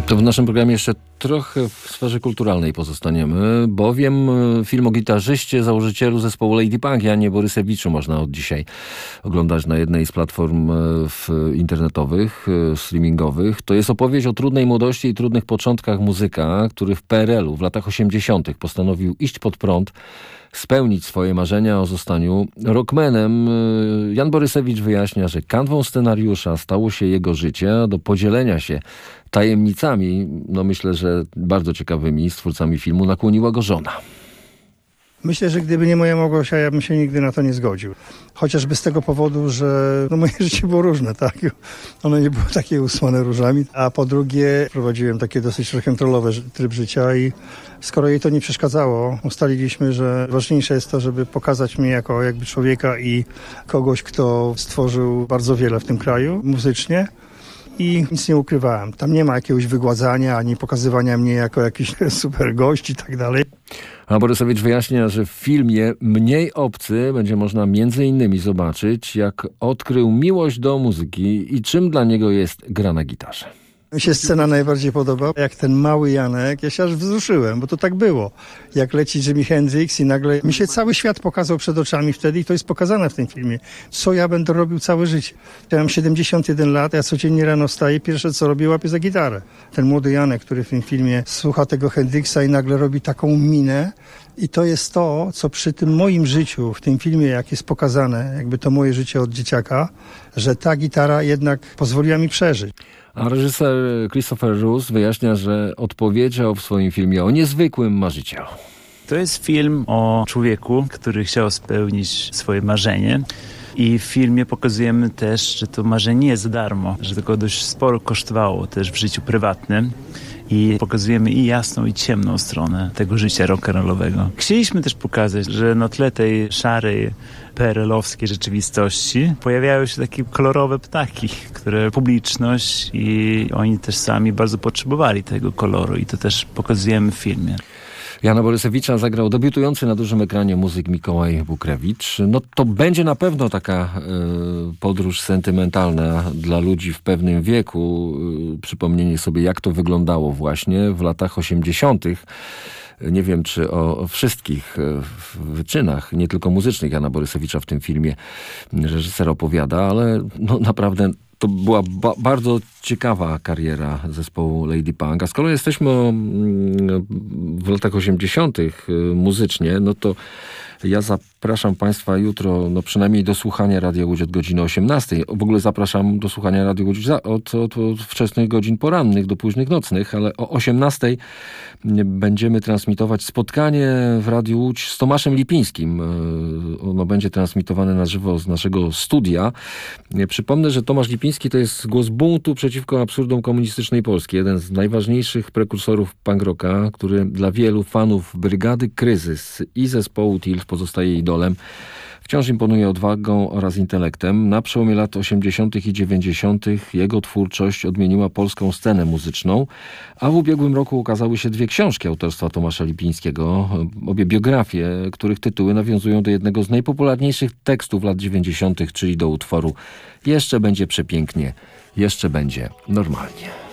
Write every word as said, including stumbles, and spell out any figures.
To w naszym programie jeszcze trochę w sferze kulturalnej pozostaniemy, bowiem film o gitarzyście, założycielu zespołu Lady Punk, Janie Borysewiczu, można od dzisiaj oglądać na jednej z platform internetowych, streamingowych. To jest opowieść o trudnej młodości i trudnych początkach muzyka, który w P R L u w latach osiemdziesiątych postanowił iść pod prąd, spełnić swoje marzenia o zostaniu rockmanem. Jan Borysewicz wyjaśnia, że kanwą scenariusza stało się jego życie, a do podzielenia się tajemnicami, no myślę, że bardzo ciekawymi, z twórcami filmu nakłoniła go żona. Myślę, że gdyby nie moja Małgosia, ja bym się nigdy na to nie zgodził. Chociażby z tego powodu, że no moje życie było różne, tak? Ono nie było takie usłane różami. A po drugie, prowadziłem takie dosyć rock'n'rollowe tryb życia i skoro jej to nie przeszkadzało, ustaliliśmy, że ważniejsze jest to, żeby pokazać mnie jako jakby człowieka i kogoś, kto stworzył bardzo wiele w tym kraju muzycznie. I nic nie ukrywałem. Tam nie ma jakiegoś wygładzania, ani pokazywania mnie jako jakiś super gość i tak dalej. A Borysewicz wyjaśnia, że w filmie Mniej obcy będzie można między innymi zobaczyć, jak odkrył miłość do muzyki i czym dla niego jest gra na gitarze. Mi się scena najbardziej podoba, jak ten mały Janek, ja się aż wzruszyłem, bo to tak było. Jak leci Jimi Hendrix i nagle mi się cały świat pokazał przed oczami wtedy i to jest pokazane w tym filmie. Co ja będę robił całe życie. Ja mam siedemdziesiąt jeden lat, ja codziennie rano wstaję, pierwsze co robię, łapię za gitarę. Ten młody Janek, który w tym filmie słucha tego Hendrixa i nagle robi taką minę. I to jest to, co przy tym moim życiu, w tym filmie, jak jest pokazane, jakby to moje życie od dzieciaka, że ta gitara jednak pozwoliła mi przeżyć. A reżyser Christopher Roos wyjaśnia, że odpowiedział w swoim filmie o niezwykłym marzycielu. To jest film o człowieku, który chciał spełnić swoje marzenie. I w filmie pokazujemy też, że to marzenie nie jest za darmo, że tego dość sporo kosztowało też w życiu prywatnym. I pokazujemy i jasną, i ciemną stronę tego życia rock'n'rollowego. Chcieliśmy też pokazać, że na tle tej szarej, P R L-owskiej rzeczywistości pojawiają się takie kolorowe ptaki, które publiczność i oni też sami bardzo potrzebowali tego koloru i to też pokazujemy w filmie. Jana Borysewicza zagrał debiutujący na dużym ekranie muzyk Mikołaj Bukrewicz. No to będzie na pewno taka y, podróż sentymentalna dla ludzi w pewnym wieku. Y, przypomnienie sobie, jak to wyglądało właśnie w latach osiemdziesiątych. Nie wiem, czy o wszystkich wyczynach, nie tylko muzycznych Jana Borysewicza w tym filmie reżyser opowiada, ale no naprawdę to była ba- bardzo ciekawa kariera zespołu Lady Punk. A skoro jesteśmy w latach osiemdziesiątych muzycznie, no to ja zapraszam Państwa jutro, no przynajmniej do słuchania Radia Łódź od godziny osiemnastej. W ogóle zapraszam do słuchania Radia Łódź od, od, od wczesnych godzin porannych do późnych nocnych, ale o osiemnastej będziemy transmitować spotkanie w Radiu Łódź z Tomaszem Lipińskim. Ono będzie transmitowane na żywo z naszego studia. Przypomnę, że Tomasz Lipiński to jest głos buntu przeciwko absurdom komunistycznej Polski. Jeden z najważniejszych prekursorów punk rocka, który dla wielu fanów Brygady Kryzys i zespołu T I L pozostaje idolem. Wciąż imponuje odwagą oraz intelektem. Na przełomie lat osiemdziesiątych i dziewięćdziesiątych jego twórczość odmieniła polską scenę muzyczną, a w ubiegłym roku ukazały się dwie książki autorstwa Tomasza Lipińskiego, obie biografie, których tytuły nawiązują do jednego z najpopularniejszych tekstów lat dziewięćdziesiątych, czyli do utworu Jeszcze będzie przepięknie, jeszcze będzie normalnie.